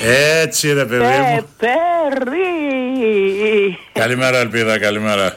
Έτσι ρε παιδί μου. Καλημέρα Ελπίδα, καλημέρα.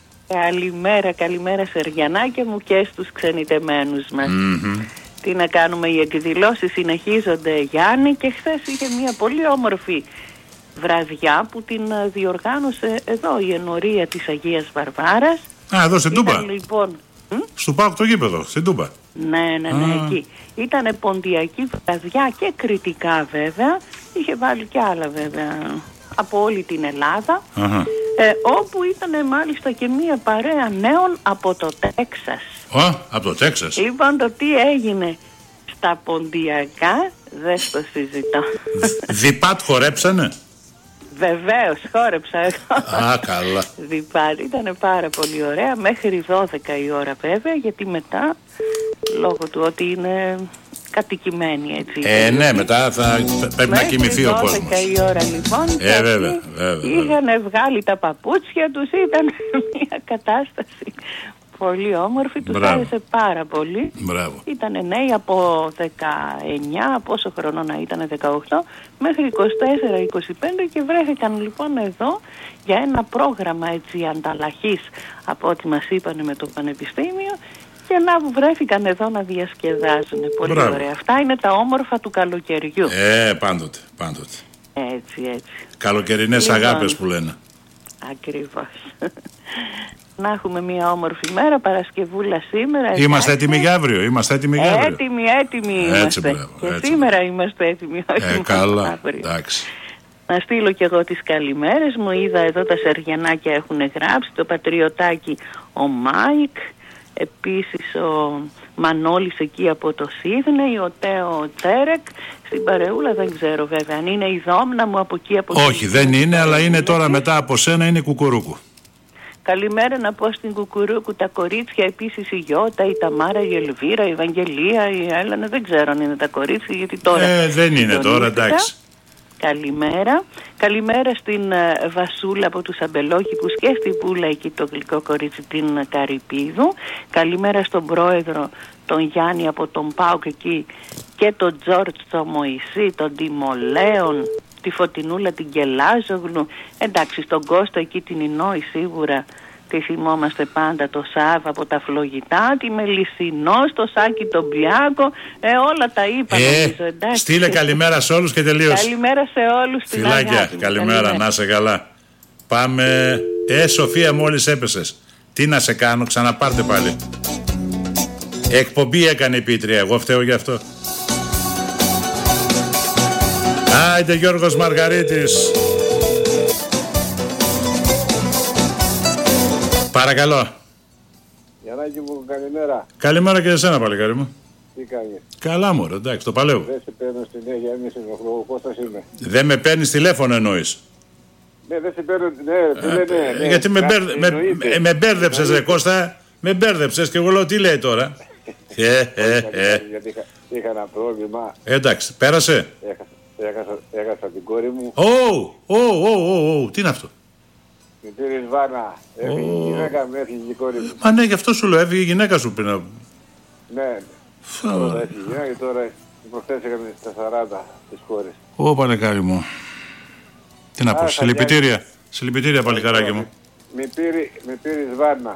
Καλημέρα Σεργιανάκια μου και στους ξενιτεμένους μας. Τι να κάνουμε, οι εκδηλώσεις συνεχίζονται, Γιάννη, και χθες είχε μια πολύ όμορφη βραδιά που την διοργάνωσε εδώ η ενορία της Αγίας Βαρβάρας. Εδώ στην Τούμπα. Λοιπόν, στο ΠΑΟΚ το γήπεδο, στην Τούμπα. Ναι, εκεί. Ήτανε ποντιακή βραδιά και κριτικά βέβαια. Είχε βάλει και άλλα βέβαια από όλη την Ελλάδα. Όπου ήταν μάλιστα και μία παρέα νέων από το Τέξας. Από το Τέξας. Λοιπόν, το τι έγινε στα ποντιακά δεν το συζητώ. Διπάτ χορέψανε? Βεβαίως, χόρεψα εγώ. Καλά. Διπάτ, ήταν πάρα πολύ ωραία. Μέχρι 12 η ώρα βέβαια, γιατί μετά, λόγω του ότι είναι κατοικημένοι έτσι. Ναι, μετά θα πρέπει να κοιμηθεί ο κόσμος. Μέχρι 12 η ώρα λοιπόν. Βέβαια. Είχαν βγάλει τα παπούτσια τους, ήταν μια κατάσταση πολύ όμορφη, τους άρεσε πάρα πολύ. Μπράβο. Ήτανε νέοι από 19, πόσο χρόνο να ήτανε, 18 μέχρι 24-25 και βρέθηκαν λοιπόν εδώ για ένα πρόγραμμα έτσι ανταλλαχής από ό,τι μας είπανε με το Πανεπιστήμιο, και να βρέθηκαν εδώ να διασκεδάζουν. Πολύ ωραία. Αυτά είναι τα όμορφα του καλοκαιριού. Πάντοτε. Έτσι. Καλοκαιρινές αγάπες που λένε. Ακριβώς. Να έχουμε μια όμορφη μέρα, Παρασκευούλα σήμερα. Είμαστε έτοιμοι για αύριο. Έτοιμοι είμαστε. Και σήμερα είμαστε έτοιμοι. Καλά, εντάξει. Να στείλω κι εγώ τις καλημέρες μου. Είδα εδώ τα Σεργιανάκια έχουν γράψει, το Πατριωτάκι ο Μάικ, επίσης ο Μανώλης εκεί από το Σίδνεϊ, ο Τέο Τσέρεκ. Στην Παρεούλα δεν ξέρω βέβαια αν είναι η Δόμνα μου από εκεί. Όχι, δεν είναι, αλλά είναι τώρα μετά από σένα, είναι Κουκουρούκου. Καλημέρα να πω στην Κουκουρούκου τα κορίτσια, επίσης η Γιώτα, η Ταμάρα, η Ελβίρα, η Ευαγγελία, η Έλενα, δεν ξέρω αν είναι τα κορίτσια γιατί τώρα... δεν είναι τώρα, εντάξει. Καλημέρα. Καλημέρα στην Βασούλα από τους Αμπελόχικους και στην Πούλα εκεί το γλυκό κορίτσι την Καρυπίδου. Καλημέρα στον πρόεδρο τον Γιάννη από τον ΠΑΟΚ εκεί και τον Τζόρτζ τον Μωυσή, τον Τιμολέον, τη Φωτεινούλα την Κελάζογλου. Εντάξει, στον Κώστα εκεί την Ινόη σίγουρα τη θυμόμαστε πάντα, το Σάβα από τα Φλογητά, τη Μελισσινό, το Σάκη τον Πλιάκο, όλα τα είπα νομίζω, εντάξει. Στείλε καλημέρα σε όλους και τελείωσε. Καλημέρα σε όλους. Φιλάκια, καλημέρα, να σε καλά. Πάμε. Σοφία, μόλις έπεσες. Τι να σε κάνω, ξαναπάρτε πάλι. Εκπομπή έκανε η Πίτρια, εγώ φταίω γι' αυτό. Άιντε Γιώργος Μαργαρίτης. Παρακαλώ. Γιαννάκη μου, καλημέρα. Καλημέρα και εσένα παλικάρι μου. Τι κάνεις? Καλά μωρέ, εντάξει, το παλεύω. Δεν σε παίρνω στη Νέα Γιάννη, ο Κώστας είμαι. Δεν με παίρνεις τηλέφωνο εννοείς? Ναι, δεν σε παίρνω, ναι. Γιατί με μπέρδεψες ρε Κώστα, με μπέρδεψες και εγώ λέω τι λέει τώρα. Γιατί είχα ένα πρόβλημα. Εντάξει, πέρασε. Έχασα την κόρη μου. Τι είναι αυτό? Την πήρε η Βάνα. Έφυγε η γυναίκα μου, έφυγε η κόρη μου. Μα ναι, γι' αυτό σου λέω, έφυγε η γυναίκα σου πριν. Ναι. Τώρα έφυγε η γυναίκα και τώρα προχθές έκαμε στα 40 τις κόρες. Ω παλικάρι μου. Τι να πω, συλληπιτήρια παλικάράκι μου. Με πήρε Βάνα.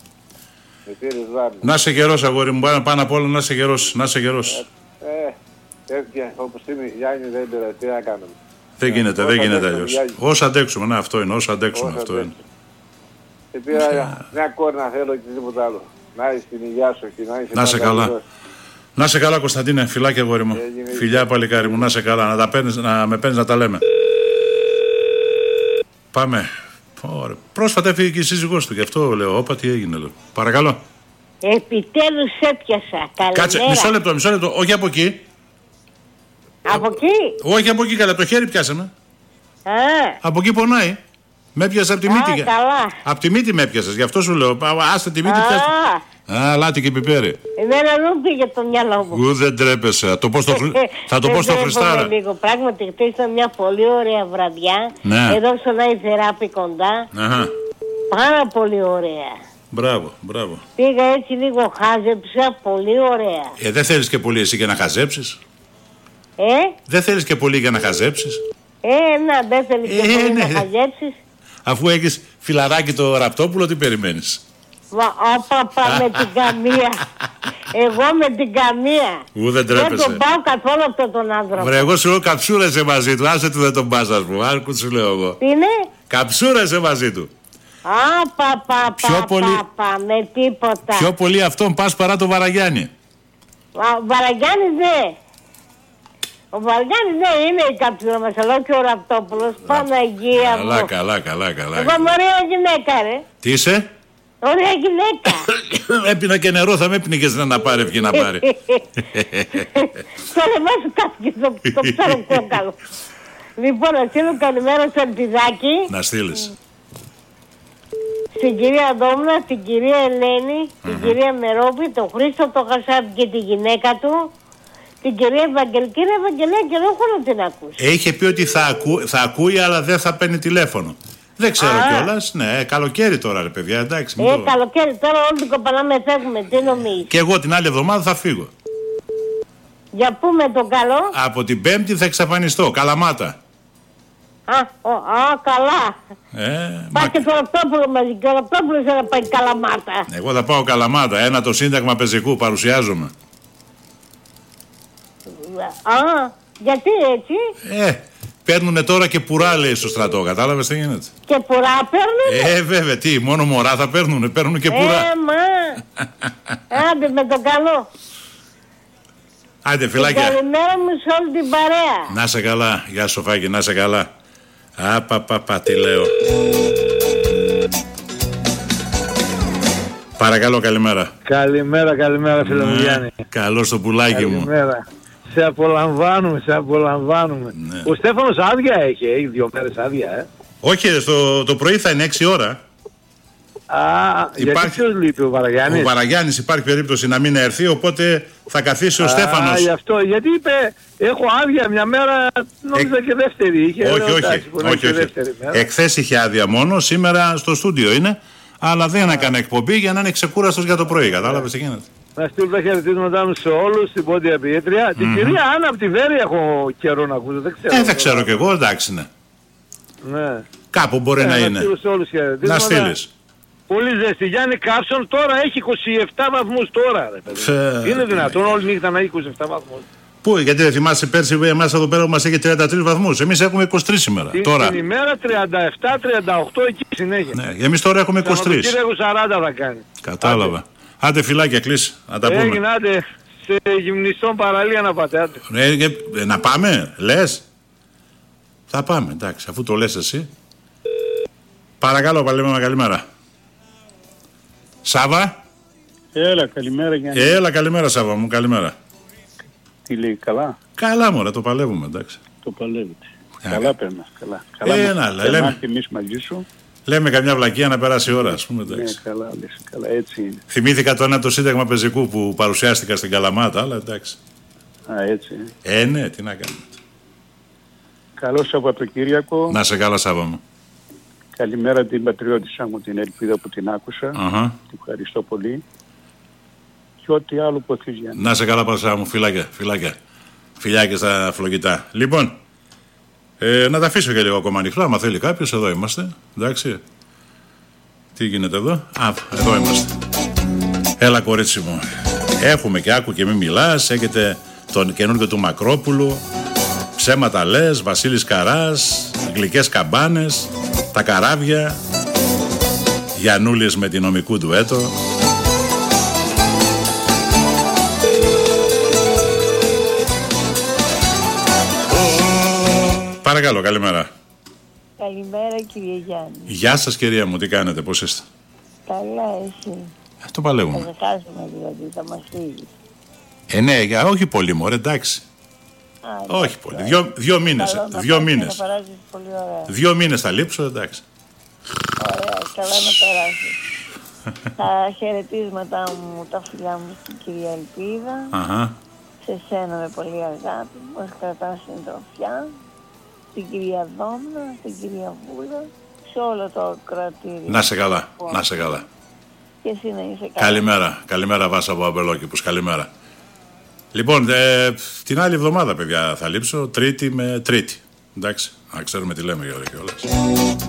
Να σε γερός αγόρι μου, πάνω απ' όλα να σε γερός. Τέτοια, όπως είναι Γιάννη δεν πέρα, τι να κάνουμε. Δεν γίνεται αλλιώς. Όσο αντέξουμε, να αυτό είναι, όσο αντέξουμε αυτό είναι. Και πήρα μια κόρνα θέλω και τίποτα άλλο. Να είσαι στην υγειά σου και να είσαι... Να σε καλά. Να σε καλά Κωνσταντίνε, φιλάκια αγόρι μου. Φιλιά παλικάρι μου, να σε καλά, να με παίρνεις να τα λέμε. Πάμε. Πρόσφατα έφυγε και η σύζυγός του, γι' αυτό λέω, όπα τι έγινε λέω. Παρακαλώ. Επιτέλους έπιασα. Καλημέρα. Κάτσε, μισό λεπτό, όχι από εκεί. Από εκεί? Όχι από εκεί, καλά, το χέρι πιάσαμε. Από εκεί πονάει. Με έπιασε από τη μύτη. Καλά. Από τη μύτη με έπιασες, γι' αυτό σου λέω. Άστε τη μύτη πιάσε. Λάτι και πιπέρι. Εμένα δεν πήγε το μυαλό μου. Δεν τρέπεσαι. Θα το πω στο Χριστάρα. Λίγο. Πράγματι, ήταν μια πολύ ωραία βραδιά. Ναι. Εδώ στον Αϊθεράπη κοντά. Πάρα πολύ ωραία. Μπράβο. Πήγα έτσι λίγο, χάζεψα, πολύ ωραία. Δεν θέλεις και πολύ εσύ και να χαζέψεις. Δεν θέλεις και πολύ για να χαζέψεις. Να, δεν θέλεις και πολύ να χαζέψεις. Αφού έχεις φιλαράκι το Ραπτόπουλο, τι περιμένεις? Με την καμία. Εγώ με την καμία. Δεν τρέπεσαι. Δεν τον πάω καθόλου αυτόν τον άνθρωπο. Βρε, εγώ σου λέω καψούρεσαι μαζί του. Άσε του δεν τον πας, ας πούμε. Άκου σου λέω εγώ. Τι είναι? Καψούρεσαι μαζί του. Με τίποτα. Πιο πολύ αυτόν πας παρά τον Βαραγιάννη. Ο Βαραγιάννης ναι. Ο Βαραγιάννης ναι, είναι η καψούρα μας, αλλά και ο Ραπτόπουλος. Παναγία μου. Καλά. Εγώ είμαι ωραία γυναίκα, ρε. Τι είσαι? Ωραία γυναίκα. Έπινα και νερό, θα με έπινηκες να πάρει, ευχή να πάρει. Στο λεμά σου κάθηκε το ψαροκόκαλο. Λοιπόν, να στείλω καλημέρα στο Ελπιδάκι. Να στείλεις. Στην κυρία Δόμνα, την κυρία Ελένη, την κυρία Μερόπη, τον Χρήστο το Χασάπη και τη γυναίκα του, την κυρία Ευαγγελική. Κύριε Ευαγγελία, και δεν έχω να την ακούσει. Είχε πει ότι θα ακούει, αλλά δεν θα παίρνει τηλέφωνο. Δεν ξέρω κιόλας. Ναι, καλοκαίρι τώρα, ρε παιδιά, εντάξει. Καλοκαίρι τώρα, όλοι την κοπανάμε, φεύγουμε. Τι νομίζεις? Και εγώ την άλλη εβδομάδα θα φύγω. Για πού με τον καλό? Από την Πέμπτη θα εξαφανιστώ. Καλαμάτα. Καλά. Πάει και το Ραπτόπουλο μαζί. Και ο Ραπτόπουλος θα πάει Καλαμάτα. Εγώ θα πάω Καλαμάτα. Ένα το σύνταγμα πεζικού. Παρουσιάζομαι. Γιατί έτσι? Παίρνουνε τώρα και πουρά, λέει, στο στρατό. Κατάλαβες τι γίνεται? Και πουρά παίρνουνε? Βέβαια, τι, μόνο μωρά θα παίρνουνε. Παίρνουνε και πουρά. Άντε με τον καλό. Άντε, φιλάκια. Καλημέρα μου σε όλη την παρέα. Να σε καλά. Γεια Σοφάκη, να σε καλά. Τι λέω. Παρακαλώ, καλημέρα. Καλημέρα φίλε μου Γιάννη. Καλώς το πουλάκι μου. Καλημέρα. Σε απολαμβάνουμε. Ναι. Ο Στέφανος άδεια έχει 2 μέρες άδεια, Όχι, το πρωί θα είναι 6 ώρα. Γιατί ποιος λείπει, ο Βαραγιάννης? Ο Βαραγιάννης υπάρχει περίπτωση να μην έρθει, οπότε θα καθίσει ο Στέφανος. Γι' αυτό, γιατί είπε έχω άδεια μια μέρα, νόμιζα και δεύτερη είχε. Όχι. Εχθές είχε άδεια μόνο, σήμερα στο στούντιο είναι, αλλά δεν έκανε εκπομπή για να είναι ξεκούραστος για το πρωί, κατάλαβες τι γίνεται. Να στείλω τα χαιρετίσματά μου σε όλους, στην πόντια ποιήτρια. Την κυρία Άννα από τη Βέρεια έχω καιρό να ακούσω, δεν ξέρω. Δεν ξέρω κι εγώ, εντάξει είναι. Ναι. Κάπου μπορεί να είναι. Να στείλεις. Πολύ ζέστη. Γιάννη Κάψον τώρα έχει 27 βαθμούς τώρα, ρε παιδί. Είναι δυνατόν όλη νύχτα να έχει 27 βαθμούς? Πού, γιατί δεν θυμάσαι πέρσι εμάς εδώ πέρα που μας έχει 33 βαθμούς. Εμείς έχουμε 23 σήμερα. Τώρα. Την ημέρα 37-38 εκεί συνέχεια. Ναι, εμείς τώρα έχουμε 23. Κύριε 40 θα κάνει. Κατάλαβα. Άντε φιλάκια, κλείσει. Να τα πούμε. Έγινε, άντε σε γυμνιστών παραλία να πάτε. Άντε. Να πάμε, λες? Θα πάμε, εντάξει, αφού το λες εσύ. Παρακαλώ, παλέμενα, καλημέρα. Σάβα. Έλα, καλημέρα Γιάννη. Έλα, καλημέρα Σάβα μου, καλημέρα. Τι λέει, καλά? Καλά μωρέ, το παλεύουμε, εντάξει. Το παλεύετε. Καλά περνάς, καλά. Λέμε και εμείς μαζί σου. Λέμε καμιά βλακεία να περάσει η ώρα, ας πούμε, εντάξει. Ναι, καλά, έτσι είναι. Θυμήθηκα το ένα το σύνταγμα πεζικού που παρουσιάστηκα στην Καλαμάτα, αλλά εντάξει. Έτσι είναι. Ναι, τι να κάνουμε. Καλό Σαββατοκύριακο. Να σε καλά, Σάβα μου. Καλημέρα την πατριώτησα μου, την Ελπίδα που την άκουσα. Την ευχαριστώ πολύ. Και ό,τι άλλο που έχεις, Γιάννη. Να σε καλά, Πασά μου, φιλάκια. Φιλάκια στα φλογητά. Λοιπόν, να τα αφήσω και λίγο ακόμα ανοιχτό, άμα θέλει κάποιος, εδώ είμαστε. Εντάξει. Τι γίνεται εδώ? Εδώ είμαστε. Έλα, κορίτσι μου. Έχουμε και άκου και μη μιλάς. Έχετε τον καινούργιο του Μακρόπουλου. Ψέματα λες, Βασίλης Καράς, γλυκές καμπάνες, τα καράβια, Γιαννούλης με την νομικού ντουέτο. Παρακαλώ, καλημέρα. Καλημέρα κύριε Γιάννη. Γεια σας κυρία μου, τι κάνετε, πώς είστε? Καλά, εσύ? Το παλεύουμε. Θα χάσουμε δηλαδή, θα μας φύγεις. Ναι, όχι πολύ μωρέ, εντάξει. Όχι πολύ, 2 μήνες. 2 μήνες. 2 μήνες θα λείψω, εντάξει. Ωραία, καλά να περάσεις. Τα χαιρετίσματά μου, τα φιλιά μου στην κυρία Ελπίδα. Σε σένα με πολύ αγάπη, μας κρατάς συντροφιά. Στην κυρία Δόμνα, στην κυρία Βούλα, σε όλο το κρατήριο. Να σε καλά, να σε καλά. Και εσύ να είσαι καλά. Καλημέρα Βάσα από Αμπελόκηπους, καλημέρα. Λοιπόν, την άλλη εβδομάδα, παιδιά, θα λείψω. Τρίτη με Τρίτη. Εντάξει, να ξέρουμε τι λέμε για όλα και όλα.